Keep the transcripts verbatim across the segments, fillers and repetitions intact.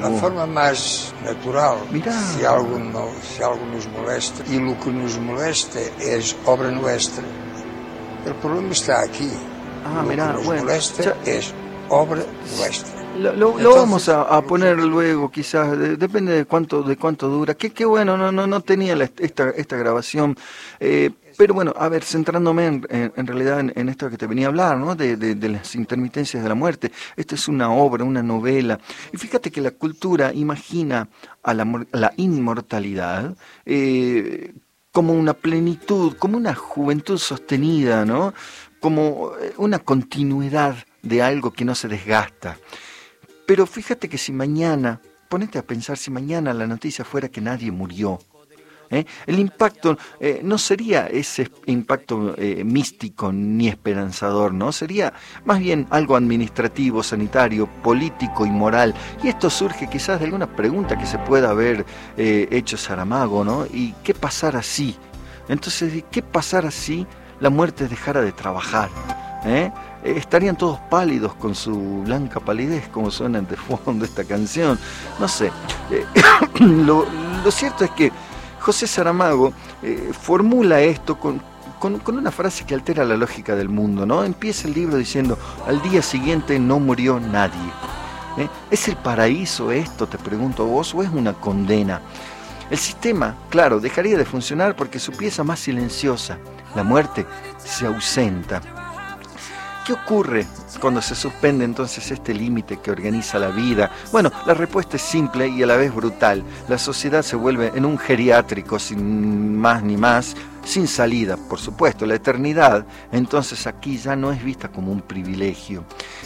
La forma más natural, Mirá. si algo, no, si algo nos molesta, y lo que nos molesta es obra nuestra. El problema está aquí. Ah, lo mirá, que nos bueno, molesta ya- es obra nuestra. Lo, lo- lo Entonces, vamos a, a poner luego, quizás, de- depende de cuánto de cuánto dura. Qué, qué bueno, no no no tenía la- esta esta grabación. Eh, pero bueno, a ver, centrándome en, en- en realidad en, en esto que te venía a hablar, ¿no? De, de, de las intermitencias de la muerte. Esta es una obra, una novela. Y fíjate que la cultura imagina a la, mor- a la inmortalidad eh, como una plenitud, como una juventud sostenida, ¿no? Como eh, una continuidad de algo que no se desgasta. Pero fíjate que si mañana, ponete a pensar, si mañana la noticia fuera que nadie murió, ¿eh? El impacto eh, no sería ese impacto eh, místico ni esperanzador, ¿no? Sería más bien algo administrativo, sanitario, político y moral. Y esto surge quizás de alguna pregunta que se pueda haber eh, hecho Saramago, ¿no? ¿Y qué pasara si? Entonces, ¿qué pasara si la muerte dejara de trabajar? ¿Eh? Eh, estarían todos pálidos con su blanca palidez, como suena de fondo esta canción. No sé. Eh, lo, lo cierto es que José Saramago eh, formula esto con, con, con una frase que altera la lógica del mundo, ¿no? Empieza el libro diciendo: al día siguiente no murió nadie. ¿Eh? ¿Es el paraíso esto, te pregunto a vos, o es una condena? El sistema, claro, dejaría de funcionar porque su pieza más silenciosa, la muerte, se ausenta. ¿Qué ocurre cuando se suspende entonces este límite que organiza la vida? Bueno, la respuesta es simple y a la vez brutal. La sociedad se vuelve en un geriátrico sin más ni más, sin salida, por supuesto. La eternidad, entonces aquí ya no es vista como un privilegio.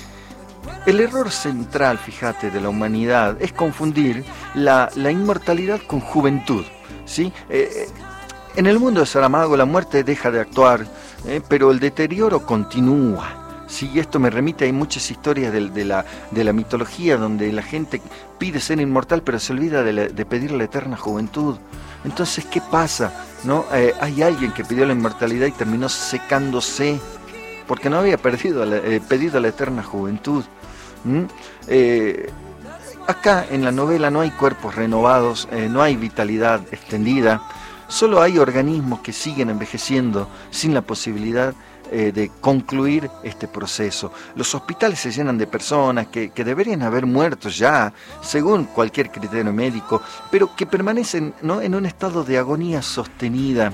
El error central, fíjate, de la humanidad es confundir la, la inmortalidad con juventud, ¿sí? Eh, en el mundo de Saramago la muerte deja de actuar, eh, pero el deterioro continúa. Sí, esto me remite, hay muchas historias de, de, la, de la mitología donde la gente pide ser inmortal pero se olvida de, la, de pedir la eterna juventud. Entonces, ¿qué pasa? ¿No? Eh, hay alguien que pidió la inmortalidad y terminó secándose porque no había perdido la, eh, pedido la eterna juventud. ¿Mm? Eh, acá en la novela no hay cuerpos renovados, eh, no hay vitalidad extendida, solo hay organismos que siguen envejeciendo sin la posibilidad Eh, de concluir este proceso. Los hospitales se llenan de personas que, que deberían haber muerto ya, según cualquier criterio médico, pero que permanecen, ¿no?, en un estado de agonía sostenida.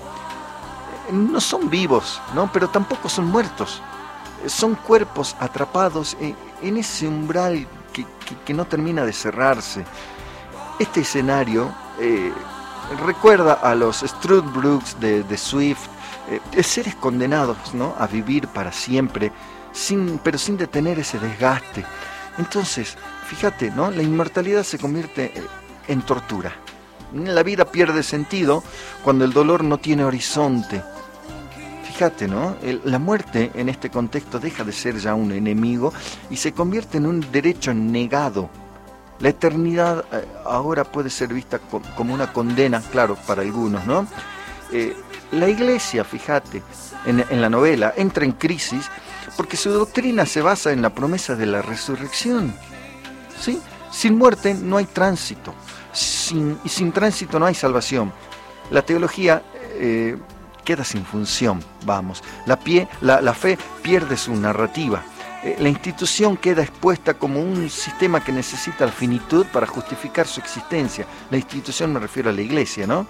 No son vivos, ¿no?, pero tampoco son muertos. Son cuerpos atrapados en, en ese umbral que, que, que no termina de cerrarse. Este escenario eh, recuerda a los Struthbrooks de, de Swift, Eh, seres condenados, ¿no?, a vivir para siempre, sin, pero sin detener ese desgaste. Entonces, fíjate, ¿no?, la inmortalidad se convierte en tortura. La vida pierde sentido cuando el dolor no tiene horizonte. Fíjate, ¿no?, el, la muerte en este contexto deja de ser ya un enemigo y se convierte en un derecho negado. La eternidad eh, ahora puede ser vista co- como una condena, claro, para algunos, ¿no? Eh, La Iglesia, fíjate, en, en la novela, entra en crisis porque su doctrina se basa en la promesa de la resurrección. ¿Sí? Sin muerte no hay tránsito, sin, y sin tránsito no hay salvación. La teología eh, queda sin función, vamos. La, pie, la, la fe pierde su narrativa. Eh, la institución queda expuesta como un sistema que necesita la finitud para justificar su existencia. La institución me refiero a la Iglesia, ¿no?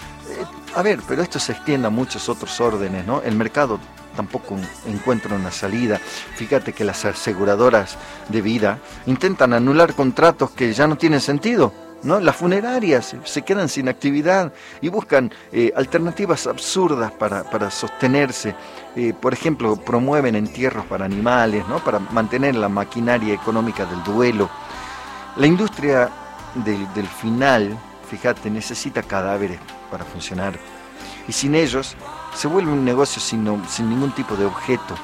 A ver, pero esto se extiende a muchos otros órdenes, ¿no? El mercado tampoco encuentra una salida. Fíjate que las aseguradoras de vida intentan anular contratos que ya no tienen sentido, ¿no? Las funerarias se quedan sin actividad y buscan eh, alternativas absurdas para, para sostenerse. Eh, por ejemplo, promueven entierros para animales, ¿no?, para mantener la maquinaria económica del duelo. La industria del, del final, fíjate, necesita cadáveres para funcionar, y sin ellos se vuelve un negocio sin, sin ningún tipo de objeto.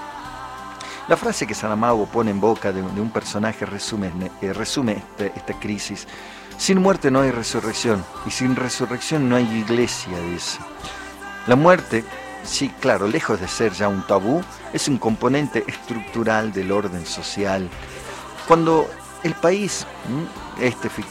La frase que Saramago pone en boca de, de un personaje resume, eh, resume este, esta crisis: sin muerte no hay resurrección, y sin resurrección no hay iglesia, dice. La muerte, sí, claro, lejos de ser ya un tabú, es un componente estructural del orden social. Cuando el país, este